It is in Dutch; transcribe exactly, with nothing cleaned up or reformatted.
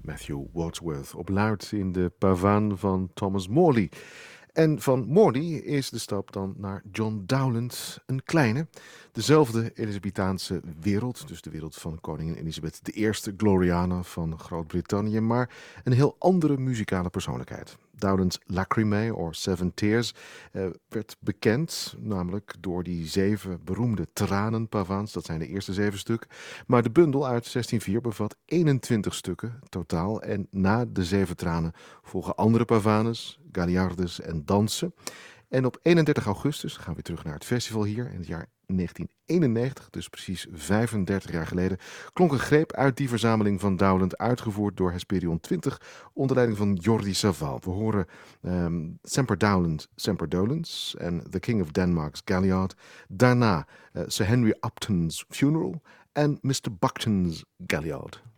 Matthew Wordsworth op luid in de pavaan van Thomas Morley. En van Morley is de stap dan naar John Dowland, een kleine. Dezelfde Elizabethaanse wereld, dus de wereld van koningin Elizabeth de Eerste, Gloriana van Groot-Brittannië, maar een heel andere muzikale persoonlijkheid. Dowland's Lacrimae, or Seven Tears, eh, werd bekend, namelijk door die zeven beroemde tranenpavaans. Dat zijn de eerste zeven stukken. Maar de bundel uit zestien vier bevat eenentwintig stukken totaal. En na de zeven tranen volgen andere pavanes, Galliardes en dansen. En op eenendertig augustus, gaan we terug naar het festival hier in het jaar negentien eenennegentig, dus precies vijfendertig jaar geleden, klonk een greep uit die verzameling van Dowland, uitgevoerd door Hesperion twintig onder leiding van Jordi Savall. We horen um, Semper Dowland, Semper Dolens en The King of Denmark's Galliard. Daarna uh, Sir Henry Upton's Funeral en mister Buckton's Galliard.